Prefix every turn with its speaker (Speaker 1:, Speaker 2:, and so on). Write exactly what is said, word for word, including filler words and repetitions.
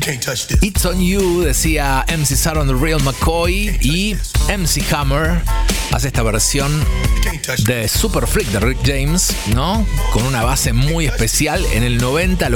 Speaker 1: It's on You, decía M C Sar on the Real McCoy, y M C Hammer hace esta versión de Super Freak de Rick James, ¿no? Con una base muy especial. En el noventa lo